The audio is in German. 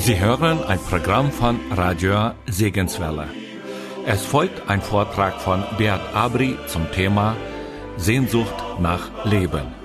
Sie hören ein Programm von Radio Segenswelle. Es folgt ein Vortrag von Beat Abri zum Thema Sehnsucht nach Leben.